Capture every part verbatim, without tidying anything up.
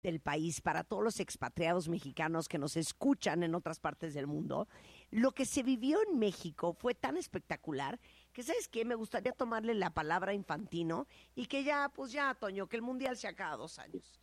del país, para todos los expatriados mexicanos que nos escuchan en otras partes del mundo, lo que se vivió en México fue tan espectacular que, ¿sabes qué? Me gustaría tomarle la palabra a Infantino y que ya, pues ya, Toño, que el Mundial sea cada dos años.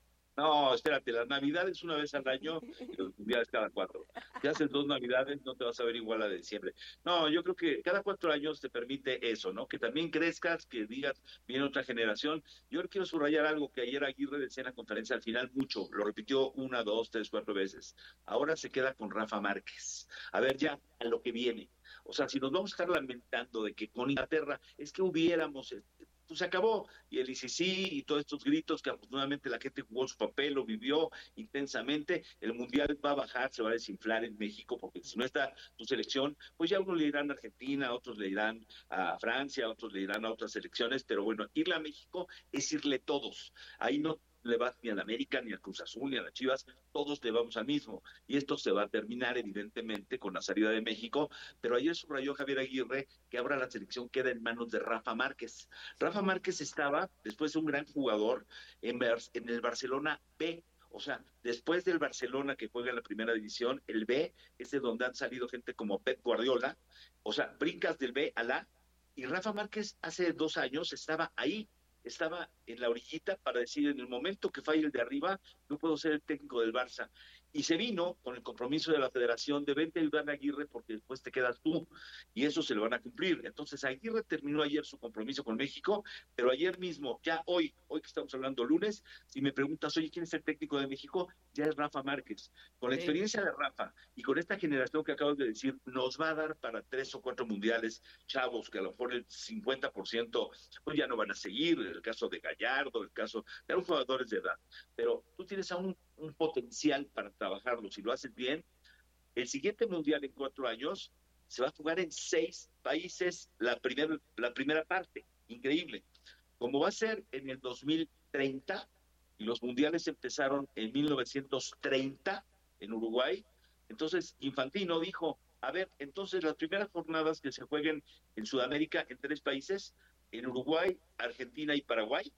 No, espérate, las navidades una vez al año y los mundiales cada cuatro. Si haces dos navidades, no te vas a ver igual a de diciembre. No, yo creo que cada cuatro años te permite eso, ¿no? Que también crezcas, que digas, viene otra generación. Yo quiero subrayar algo que ayer Aguirre decía en la conferencia al final mucho, lo repitió una, dos, tres, cuatro veces. Ahora se queda con Rafa Márquez. A ver ya, a lo que viene. O sea, si nos vamos a estar lamentando de que con Inglaterra es que hubiéramos, pues se acabó, y el I C C y todos estos gritos que afortunadamente la gente jugó su papel, lo vivió intensamente, el Mundial va a bajar, se va a desinflar en México, porque si no está tu selección, pues ya unos le irán a Argentina, otros le irán a Francia, otros le irán a otras selecciones, pero bueno, irle a México es irle todos, ahí no le vas ni a la América, ni a Cruz Azul, ni a las Chivas, todos le vamos al mismo, y esto se va a terminar evidentemente con la salida de México, pero ayer subrayó Javier Aguirre que ahora la selección queda en manos de Rafa Márquez. Rafa Márquez estaba, después de un gran jugador, en, en el Barcelona B, o sea, después del Barcelona que juega en la primera división, el B es de donde han salido gente como Pep Guardiola, o sea, brincas del B al A, y Rafa Márquez hace dos años estaba ahí, estaba en la orillita para decir, en el momento que falle el de arriba, no puedo ser el técnico del Barça. Y se vino con el compromiso de la federación de vente a ayudar a Aguirre porque después te quedas tú, y eso se lo van a cumplir. Entonces Aguirre terminó ayer su compromiso con México, pero ayer mismo, ya hoy, hoy que estamos hablando lunes, si me preguntas, oye, ¿quién es el técnico de México? Ya es Rafa Márquez. Con la Sí. experiencia de Rafa y con esta generación que acabas de decir, nos va a dar para tres o cuatro mundiales, chavos, que a lo mejor el cincuenta por ciento pues ya no van a seguir, el caso de Gallardo, el caso de los jugadores de edad, pero tú tienes aún un potencial para trabajarlo, si lo haces bien, el siguiente mundial en cuatro años se va a jugar en seis países la, primer, la primera parte, increíble, como va a ser en el dos mil treinta, y los mundiales empezaron en mil novecientos treinta en Uruguay, entonces Infantino dijo, a ver, entonces las primeras jornadas que se jueguen en Sudamérica en tres países, en Uruguay, Argentina y Paraguay,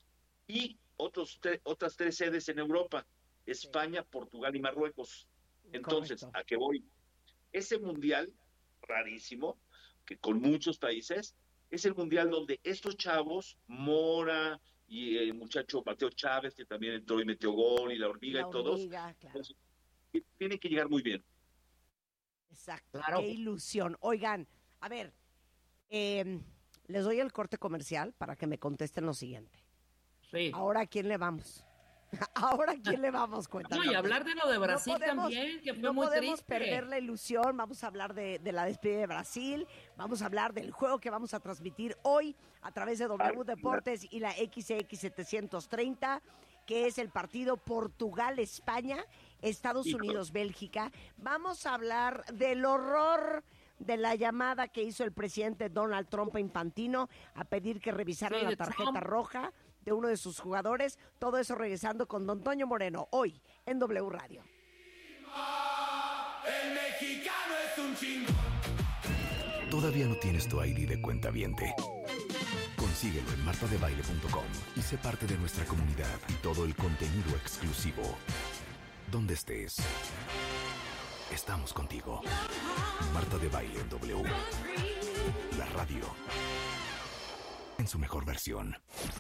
y otros tre- otras tres sedes en Europa, España, Portugal y Marruecos. Entonces, Correcto. ¿a qué voy? Ese mundial rarísimo, que con muchos países, es el mundial donde estos chavos, Mora y el muchacho Mateo Chávez, que también entró y metió gol, y la hormiga La y todos, hormiga, claro. pues, tienen que llegar muy bien. Exacto, Claro. qué ilusión. Oigan, a ver, eh, les doy el corte comercial para que me contesten lo siguiente. Sí. ¿Ahora a quién le vamos? ¿Ahora a quién le vamos? Cuéntanos. No, y hablar de lo de Brasil No podemos- también, que fue no muy podemos triste. perder la ilusión. Vamos a hablar de, de la despedida de Brasil. Vamos a hablar del juego que vamos a transmitir hoy a través de W Deportes y la X X setecientos treinta, que es el partido Portugal-España, Estados Híjole. Unidos-Bélgica. Vamos a hablar del horror de la llamada que hizo el presidente Donald Trump a Infantino a pedir que revisaran Sí, la de tarjeta Trump. roja de uno de sus jugadores. Todo eso regresando con Don Toño Moreno, hoy en W Radio. El mexicano es un chingón. ¿Todavía no tienes tu I D de cuentaviente? Consíguelo en marta de baile punto com y sé parte de nuestra comunidad y todo el contenido exclusivo. Donde estés, estamos contigo. Marta de Baile en W. La radio en su mejor versión.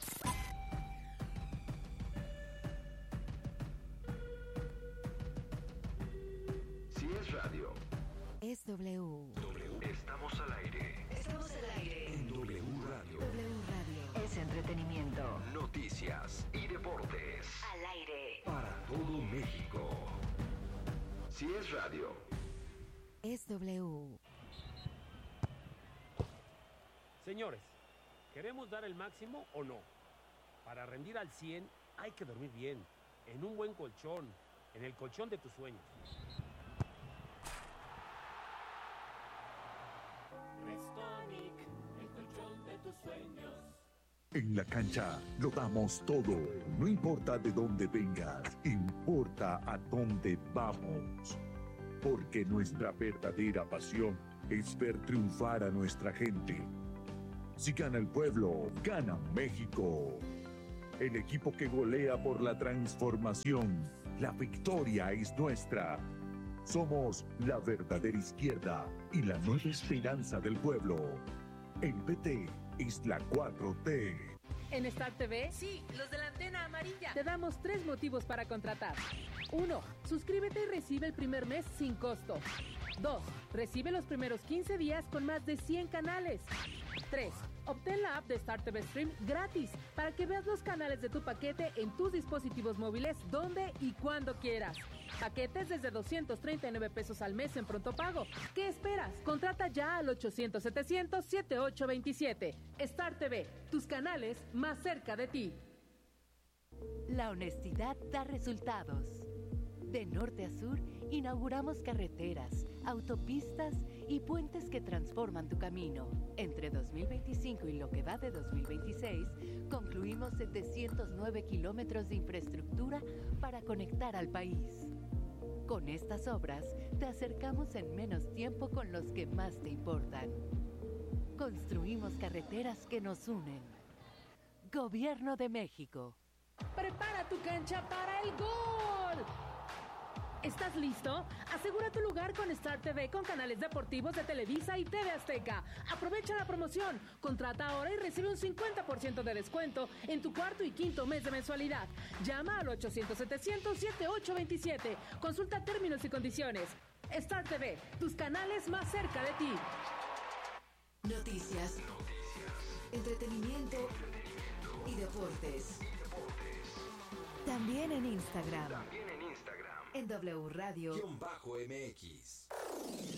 Si es radio, Es W. estamos al aire. Estamos al aire. En W Radio. W Radio. Es entretenimiento. Noticias y deportes. Al aire. Para todo México. Si es radio, Es W. Señores, ¿queremos dar el máximo o no? Para rendir al cien hay que dormir bien, en un buen colchón, en el colchón de tus sueños. Restonic, el colchón de tus sueños. En la cancha lo damos todo. No importa de dónde vengas, importa a dónde vamos. Porque nuestra verdadera pasión es ver triunfar a nuestra gente. Si gana el pueblo, gana México. el equipo que golea por la transformación. La victoria es nuestra. Somos la verdadera izquierda y la nueva esperanza del pueblo. El P T es la cuatro T. En Star T V, sí, los de la antena amarilla, te damos tres motivos para contratar. Uno, suscríbete y recibe el primer mes sin costo. Dos, recibe los primeros quince días con más de cien canales. Tres, obtén la app de Star T V Stream gratis para que veas los canales de tu paquete en tus dispositivos móviles donde y cuando quieras. Paquetes desde doscientos treinta y nueve pesos al mes en pronto pago. ¿Qué esperas? Contrata ya al ochocientos setecientos setenta y ocho veintisiete. Star T V, tus canales más cerca de ti. La honestidad da resultados. De norte a sur, inauguramos carreteras, autopistas y puentes que transforman tu camino. Entre dos mil veinticinco y lo que va de dos mil veintiséis, concluimos setecientos nueve kilómetros de infraestructura para conectar al país. Con estas obras, te acercamos en menos tiempo con los que más te importan. Construimos carreteras que nos unen. Gobierno de México. ¡Prepara tu cancha para el gol! ¿Estás listo? Asegura tu lugar con Star T V con canales deportivos de Televisa y T V Azteca. Aprovecha la promoción. Contrata ahora y recibe un cincuenta por ciento de descuento en tu cuarto y quinto mes de mensualidad. Llama al ochocientos setecientos setenta y ocho veintisiete. Consulta términos y condiciones. Star T V, tus canales más cerca de ti. Noticias, entretenimiento y deportes. También en Instagram. También en Instagram. En W Radio Guión bajo M X.